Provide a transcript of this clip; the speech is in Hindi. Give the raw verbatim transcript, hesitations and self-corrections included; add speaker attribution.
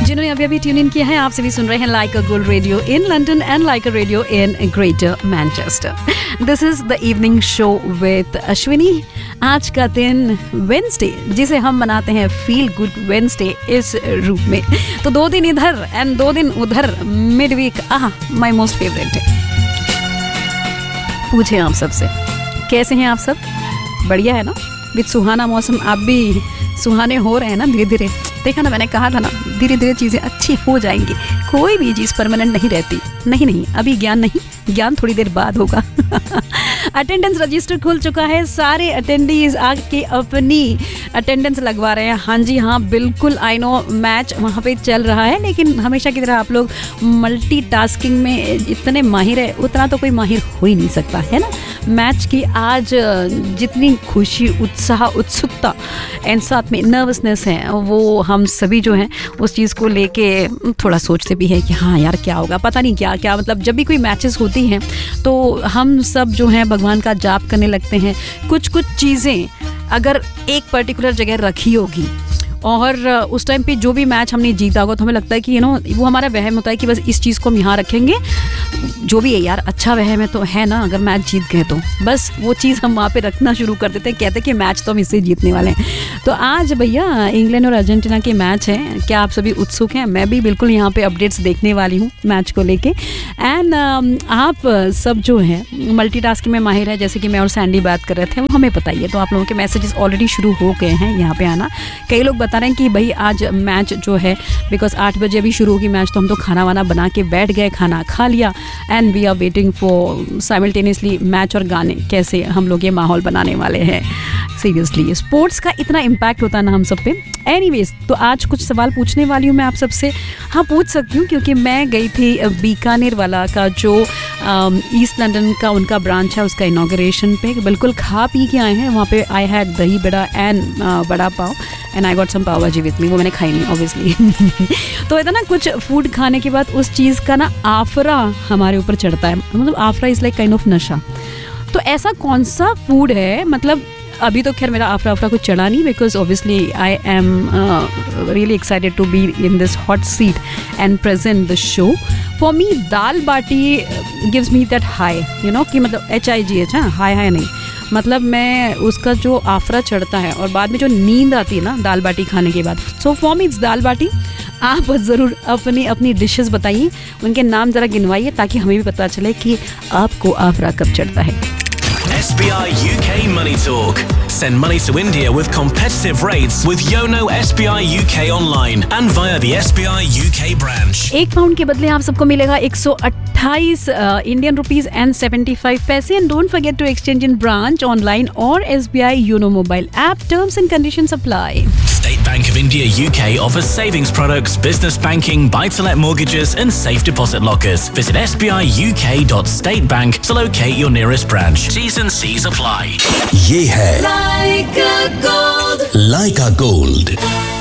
Speaker 1: जिन्होंने अभी अभी ट्यून इन किया है, आप सभी सुन रहे हैं like a gold radio in London and like a radio in greater Manchester. This is the evening show with Ashwini. आज का दिन वेडनेसडे, जिसे हम मनाते हैं फील गुड वेडनेसडे इस रूप में। तो दो दिन इधर एंड दो दिन उधर, mid week, ah my most favourite है। पूछे आप सबसे, कैसे हैं आप सब? बढ़िया है ना? विद सुहाना मौसम आप भी सुहाने हो रहे हैं ना धीरे धीरे। देखा ना, मैंने कहा था ना, धीरे धीरे चीज़ें अच्छी हो जाएंगी। कोई भी चीज़ परमानेंट नहीं रहती। नहीं नहीं अभी ज्ञान नहीं, ज्ञान थोड़ी देर बाद होगा। अटेंडेंस रजिस्टर खुल चुका है, सारे अटेंडीज आके अपनी अटेंडेंस लगवा रहे हैं। हाँ जी हाँ, बिल्कुल। आई नो मैच वहाँ पे चल रहा है, लेकिन हमेशा की तरह आप लोग मल्टीटास्किंग में इतने माहिर है, उतना तो कोई माहिर हो ही नहीं सकता है ना। मैच की आज जितनी खुशी, उत्साह, उत्सुकता एंड साथ में नर्वसनेस है, वो हम सभी जो हैं उस चीज़ को लेके थोड़ा सोचते भी हैं कि हाँ यार क्या होगा, पता नहीं क्या क्या। मतलब जब भी कोई मैचेस होती हैं तो हम सब जो हैं भगवान का जाप करने लगते हैं। कुछ कुछ चीज़ें अगर एक पर्टिकुलर जगह रखी होगी और उस टाइम पे जो भी मैच हमने जीता होगा तो हमें लगता है कि यू नो वो हमारा वहम होता है कि बस इस चीज़ को हम यहाँ रखेंगे। जो भी है यार, अच्छा वहम है तो है ना, अगर मैच जीत गए तो बस वो चीज़ हम वहाँ पे रखना शुरू कर देते हैं। कहते हैं कि मैच तो हम इससे जीतने वाले हैं। तो आज भैया इंग्लैंड और अर्जेंटीना के मैच हैं। क्या आप सभी उत्सुक हैं? मैं भी बिल्कुल यहाँ पे अपडेट्स देखने वाली हूँ मैच को लेके। एंड आप सब जो हैं मल्टीटास्किंग में माहिर है, जैसे कि मैं और सैंडी बात कर रहे थे, वो हमें पता ही है। तो आप लोगों के मैसेजेस ऑलरेडी शुरू हो गए हैं यहाँ पे आना। कई लोग बता रहे हैं कि भाई आज मैच जो है, बिकॉज आठ बजे अभी शुरू होगी मैच, तो हम तो खाना वाना बना के बैठ गए, खाना खा लिया and we are waiting for simultaneously match और गाने। कैसे हम लोग ये माहौल बनाने वाले हैं। सीरियसली स्पोर्ट्स का इतना इम्पैक्ट होता है ना हम सब पे। एनीवेज, तो आज कुछ सवाल पूछने वाली हूँ मैं आप सबसे। हाँ, पूछ सकती हूँ, क्योंकि मैं गई थी बीकानेर वाला का जो ईस्ट लंदन का उनका ब्रांच है, उसका इनॉग्रेशन पे। बिल्कुल खा पी के आए हैं वहाँ पे। आई हैड दही बड़ा एंड बड़ा पाव एंड आई गॉट सम पाव भाजी विथ मी। वो मैंने खाई नहीं ऑब्वियसली। तो है ना, कुछ फूड खाने के बाद उस चीज़ का ना आफरा हमारे ऊपर चढ़ता है। मतलब आफरा इज़ लाइक काइंड ऑफ नशा। तो ऐसा कौन सा फूड है, मतलब अभी तो खैर मेरा आफरा आफरा कुछ चढ़ा नहीं, because obviously I am really excited to be in this hot seat and present the show. For me dal baati gives me that high, you know, कि मतलब एच आई जी एच, हाँ, हाई हाई नहीं, मतलब मैं उसका जो आफरा चढ़ता है और बाद में जो नींद आती है ना दाल बाटी खाने के बाद। सो फॉर मी इट्स दाल बाटी। आप ज़रूर अपनी अपनी डिशेस बताइए, उनके नाम ज़रा गिनवाइए, ताकि हमें भी पता चले कि आपको आफरा कब चढ़ता है।
Speaker 2: S B I U K Money Talk. Send money to India with competitive rates with Yono S B I U K online and via the S B I U K branch.
Speaker 1: एक पाउंड के बदले आप सबको मिलेगा एक सौ अट्ठाईस Indian rupees and seventy five पैसे। And don't forget to exchange in branch, online और S B I Yono mobile app. Terms and conditions apply.
Speaker 2: State Bank of India U K offers savings products, business banking, buy-to-let mortgages and safe deposit lockers. Visit s b i u k dot state bank to locate your nearest branch. T's and C's apply.
Speaker 3: ये है
Speaker 4: Like a gold.
Speaker 3: Like a Gold.